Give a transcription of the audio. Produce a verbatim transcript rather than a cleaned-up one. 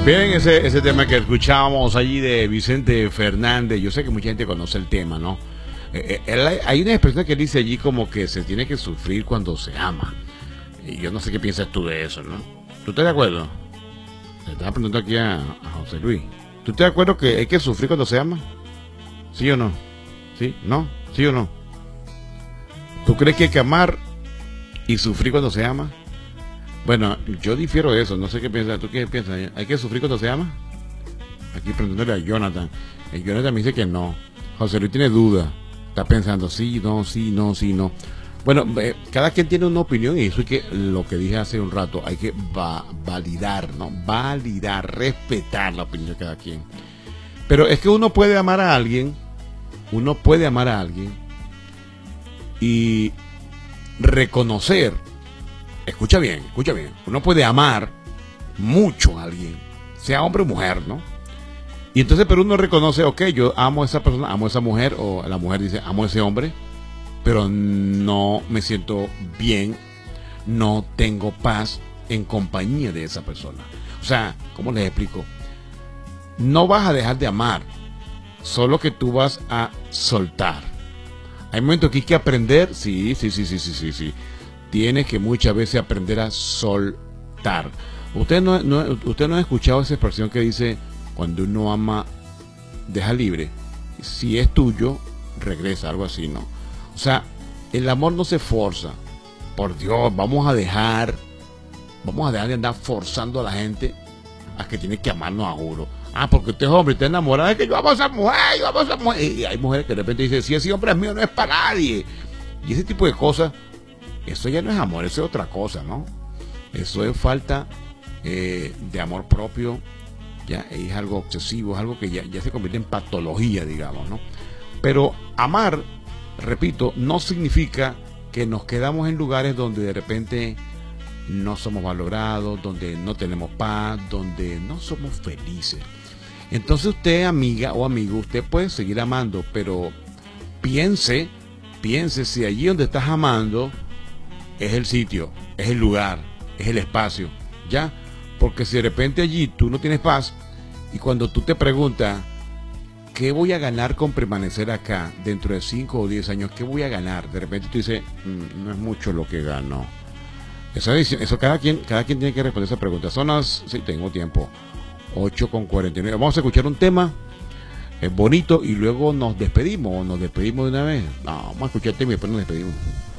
Bien, ese, ese tema que escuchábamos allí de Vicente Fernández, yo sé que mucha gente conoce el tema, ¿no? Eh, eh, hay una expresión que dice allí como que se tiene que sufrir cuando se ama. Y yo no sé qué piensas tú de eso, ¿no? ¿Tú estás de acuerdo? Le estaba preguntando aquí a, a José Luis. ¿Tú estás de acuerdo que hay que sufrir cuando se ama? ¿Sí o no? ¿Sí? ¿No? ¿Sí o no? ¿Tú crees que hay que amar y sufrir cuando se ama? Bueno, yo difiero de eso, no sé qué piensas. ¿Tú qué piensas? ¿Hay que sufrir cuando se ama? Aquí preguntándole a Jonathan. El Jonathan me dice que no. José Luis tiene duda. Está pensando, sí, no, sí, no, sí, no. Bueno, eh, cada quien tiene una opinión y eso es que lo que dije hace un rato, hay que va, validar, ¿no? Validar, respetar la opinión de cada quien. Pero es que uno puede amar a alguien, uno puede amar a alguien y reconocer, escucha bien, escucha bien, uno puede amar mucho a alguien, sea hombre o mujer, ¿no? Y entonces, pero uno reconoce, ok, yo amo a esa persona, amo a esa mujer, o la mujer dice, amo a ese hombre, pero no me siento bien, no tengo paz en compañía de esa persona. O sea, ¿cómo les explico? No vas a dejar de amar, solo que tú vas a soltar. Hay momentos que hay que aprender, sí, sí, sí, sí, sí, sí, sí. Tienes que muchas veces aprender a soltar. Usted no, no, usted no ha escuchado esa expresión que dice, cuando uno ama, deja libre. Si es tuyo, regresa, algo así, ¿no? O sea, el amor no se forza. Por Dios, vamos a dejar, vamos a dejar de andar forzando a la gente a que tiene que amarnos a juro. Ah, porque usted es hombre, usted es enamorado, es que yo amo a esa mujer, yo amo a esa mujer. Y hay mujeres que de repente dicen, si ese hombre es mío, no es para nadie. Y ese tipo de cosas, eso ya no es amor, eso es otra cosa, ¿no? Eso es falta eh, de amor propio, ya es algo obsesivo, es algo que ya, ya se convierte en patología, digamos, ¿no? Pero amar, repito, no significa que nos quedamos en lugares donde de repente no somos valorados, donde no tenemos paz, donde no somos felices. Entonces usted, amiga o amigo, usted puede seguir amando, pero piense, piense si allí donde estás amando es el sitio, es el lugar, es el espacio, ¿ya? Porque si de repente allí tú no tienes paz y cuando tú te preguntas ¿qué voy a ganar con permanecer acá dentro de cinco o diez años? ¿Qué voy a ganar? De repente tú dices, mmm, no es mucho lo que gano. Eso, eso cada quien cada quien tiene que responder esa pregunta. Son las, sí, tengo tiempo, ocho con cuarenta y nueve. Vamos a escuchar un tema es bonito y luego nos despedimos, o nos despedimos de una vez. No, vamos a escuchar el tema y después nos despedimos.